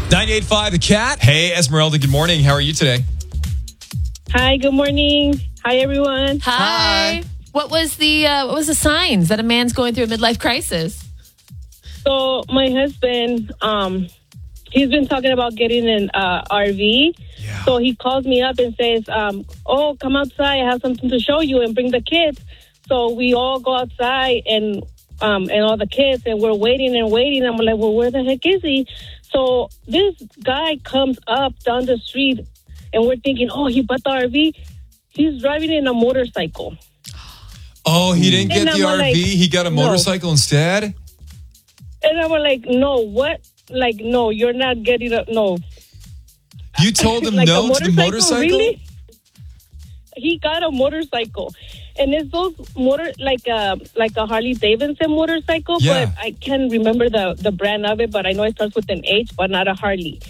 98.5 The Cat. Hey, Esmeralda, good morning. How are you today? Hi, good morning. Hi, everyone. Hi. What was the signs that a man's going through a midlife crisis? So my husband, he's been talking about getting an RV. Yeah. So he calls me up and says, "Oh, come outside. I have something to show you, and bring the kids." So we all go outside and all the kids, and we're waiting and waiting. I'm like, "Well, where the heck is he?" So this guy comes up down the street, and we're thinking, "Oh, he bought the RV." He's driving in a motorcycle. Oh, he didn't get And the I'm RV. like, He got a no. motorcycle instead? And I'm like, "No, what? Like, no, you're not getting a no." You told him Like no a to the motorcycle? Really? He got a motorcycle, and it's those like a Harley Davidson motorcycle, Yeah. but I can't remember the brand of it. But I know it starts with an H, but not a Harley.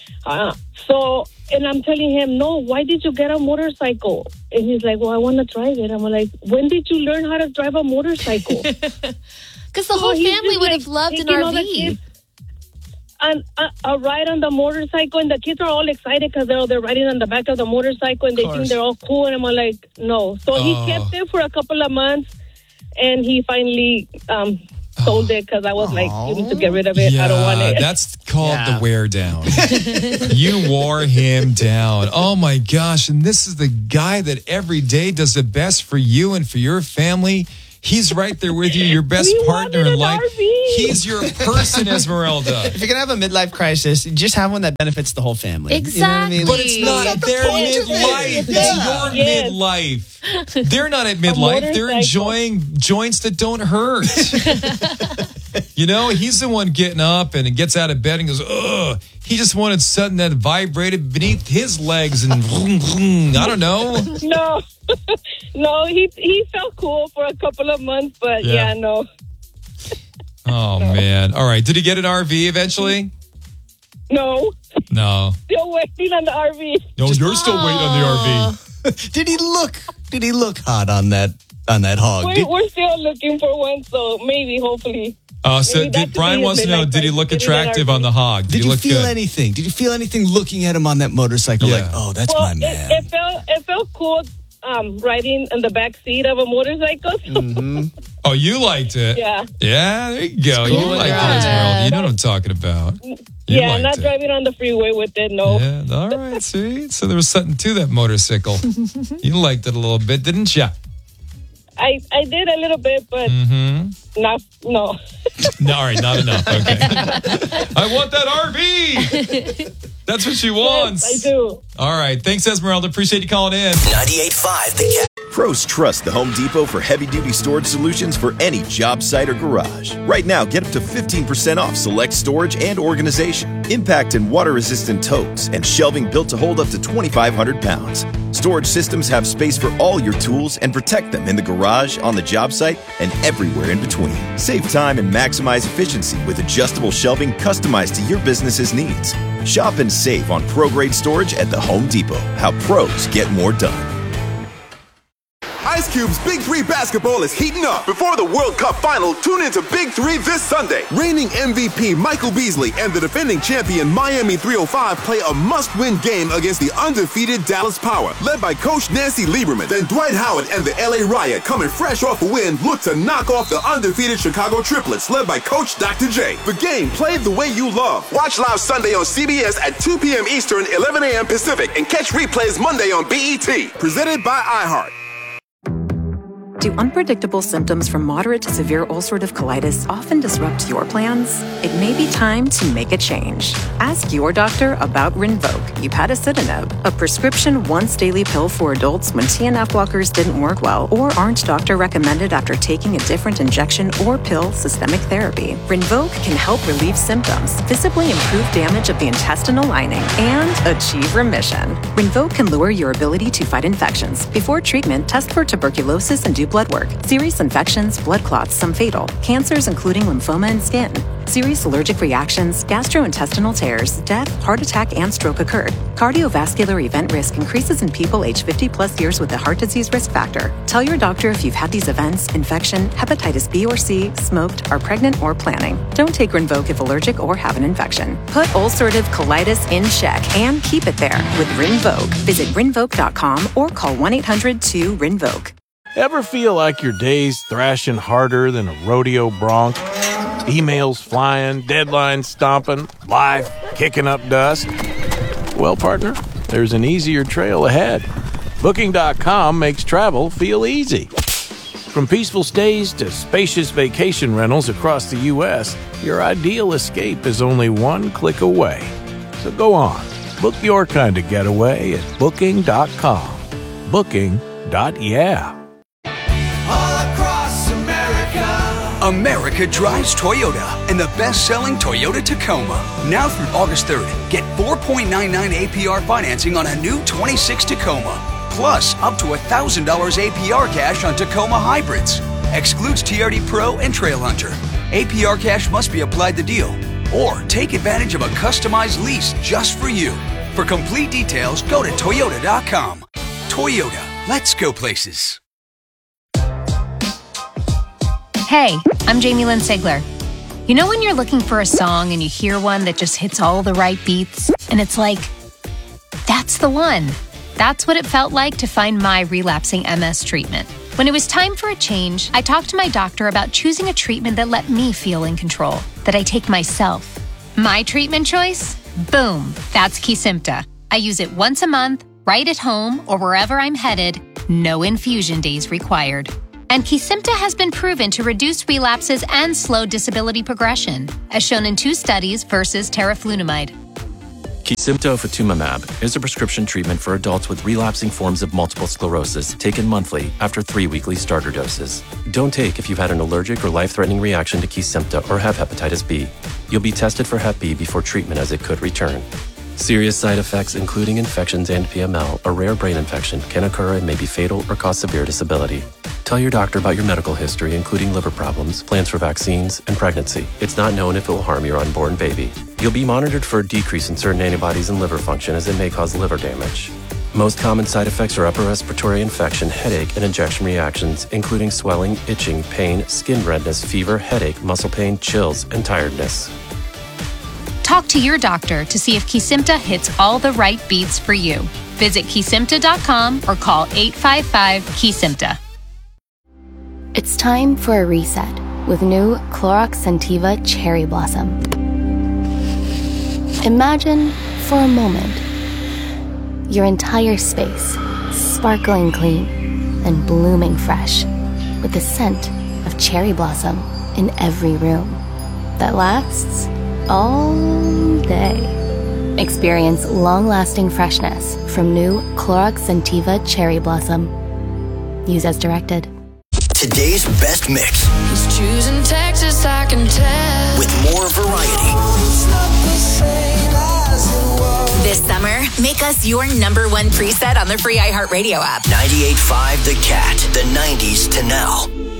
So, and I'm telling him, "No, why did you get a motorcycle?" And he's like, "Well, I want to drive it." I'm like, "When did you learn how to drive a motorcycle?" Because the whole he's family just, would like, have loved an taking all the RV. kids on a ride on the motorcycle, and the kids are all excited because they're riding on the back of the motorcycle, and they think they're all cool. And I'm like, "No." So he kept it for a couple of months, and he finally sold it because I was like, "You need to get rid of it. I don't want it." That's called the wear down. You wore him down. Oh my gosh. And this is the guy that every day does the best for you and for your family. He's right there with you, your best We partner wanted in an life. RV. He's your person, Esmeralda. If you're going to have a midlife crisis, just have one that benefits the whole family. You know what I mean? Exactly. But it's not their midlife. It's your Yes. midlife. They're not at midlife. They're motorcycle. enjoying joints that don't hurt. You know, he's the one getting up and gets out of bed and goes, ugh. He just wanted something that vibrated beneath his legs and vroom, vroom. I don't know. No, no, he felt cool for a couple of months, but Yeah. no. Oh, man. All right. Did he get an RV eventually? No, No. still waiting on the RV. No, you're still waiting on the RV. Did he look hot on that hog? We're still looking for one, so maybe, hopefully. So Maybe that could Brian be wants to his know, midlife did he look crisis, getting an attractive RV. on the hog? Did he you look feel good? anything? Did you feel anything looking at him on that motorcycle? Yeah. Like, oh, that's Well, my man. it felt cool riding in the back seat of a motorcycle. Oh, you liked it? Yeah. Yeah, there you go. You cool liked it, ride. Esmeralda. You know what I'm talking about. You Yeah, liked not it. driving on the freeway with it, no. Yeah, all right, see? So there was something to that motorcycle. You liked it a little bit, didn't you? I did a little bit, but not, no. No, all right, not enough. Okay. I want that RV. That's what she wants. Yes, I do. All right. Thanks, Esmeralda. Appreciate you calling in. 98.5 The Cat. Pros trust the Home Depot for heavy-duty storage solutions for any job site or garage. Right now, get up to 15% off select storage and organization, impact and water-resistant totes, and shelving built to hold up to 2,500 pounds. Storage systems have space for all your tools and protect them in the garage, on the job site, and everywhere in between. Save time and maximize efficiency with adjustable shelving customized to your business's needs. Shop and save on pro-grade storage at the Home Depot. How pros get more done. Ice Cube's Big 3 basketball is heating up. Before the World Cup final, tune into Big 3 this Sunday. Reigning MVP Michael Beasley and the defending champion Miami 305 play a must-win game against the undefeated Dallas Power, led by Coach Nancy Lieberman. Then Dwight Howard and the LA Riot, coming fresh off a win, look to knock off the undefeated Chicago Triplets, led by Coach Dr. J. The game played the way you love. Watch live Sunday on CBS at 2 p.m. Eastern, 11 a.m. Pacific, and catch replays Monday on BET. Presented by iHeart. Do unpredictable symptoms from moderate to severe ulcerative colitis often disrupt your plans? It may be time to make a change. Ask your doctor about Rinvoq, upadacitinib, a prescription once-daily pill for adults when TNF blockers didn't work well or aren't doctor-recommended after taking a different injection or pill systemic therapy. Rinvoq can help relieve symptoms, visibly improve damage of the intestinal lining, and achieve remission. Rinvoq can lower your ability to fight infections. Before treatment, test for tuberculosis and duplicate blood work, serious infections, blood clots, some fatal, cancers including lymphoma and skin, serious allergic reactions, gastrointestinal tears, death, heart attack, and stroke occurred. Cardiovascular event risk increases in people age 50 plus years with a heart disease risk factor. Tell your doctor if you've had these events, infection, hepatitis B or C, smoked, are pregnant, or planning. Don't take Rinvoq if allergic or have an infection. Put ulcerative colitis in check and keep it there with Rinvoq. Visit Rinvoq.com or call 1-800-2-RINVOQ. Ever feel like your day's thrashing harder than a rodeo bronc? Emails flying, deadlines stomping, life kicking up dust? Well, partner, there's an easier trail ahead. Booking.com makes travel feel easy. From peaceful stays to spacious vacation rentals across the U.S., your ideal escape is only one click away. So go on, book your kind of getaway at Booking.com. Booking.yeah. America drives Toyota and the best-selling Toyota Tacoma. Now through August 3rd, get 4.99 APR financing on a new 26 Tacoma. Plus, up to $1,000 APR cash on Tacoma hybrids. Excludes TRD Pro and Trailhunter. APR cash must be applied to deal. Or take advantage of a customized lease just for you. For complete details, go to Toyota.com. Toyota, let's go places. Hey, I'm Jamie Lynn Sigler. You know when you're looking for a song and you hear one that just hits all the right beats, and it's like, that's the one. That's what it felt like to find my relapsing MS treatment. When it was time for a change, I talked to my doctor about choosing a treatment that let me feel in control, that I take myself. My treatment choice? Boom, that's Kesimpta. I use it once a month, right at home or wherever I'm headed, no infusion days required. And Kesimpta has been proven to reduce relapses and slow disability progression, as shown in 2 studies versus teriflunomide. Kesimpta ofatumumab is a prescription treatment for adults with relapsing forms of multiple sclerosis taken monthly after 3 weekly starter doses. Don't take if you've had an allergic or life-threatening reaction to Kesimpta or have hepatitis B. You'll be tested for Hep B before treatment as it could return. Serious side effects, including infections and PML, a rare brain infection, can occur and may be fatal or cause severe disability. Tell your doctor about your medical history, including liver problems, plans for vaccines, and pregnancy. It's not known if it will harm your unborn baby. You'll be monitored for a decrease in certain antibodies and liver function, as it may cause liver damage. Most common side effects are upper respiratory infection, headache, and injection reactions, including swelling, itching, pain, skin redness, fever, headache, muscle pain, chills, and tiredness. Talk to your doctor to see if Kesimpta hits all the right beats for you. Visit Kesimpta.com or call 855-KESIMPTA. It's time for a reset with new Clorox Scentiva Cherry Blossom. Imagine, for a moment, your entire space sparkling clean and blooming fresh with the scent of cherry blossom in every room that lasts all day. Experience long-lasting freshness from new Clorox Scentiva Cherry Blossom. Use as directed. Today's best mix. He's choosing Texas, I can tell. With more variety. This summer, make us your number 1 preset on the free iHeartRadio app. 98.5 The Cat. The 90s to now.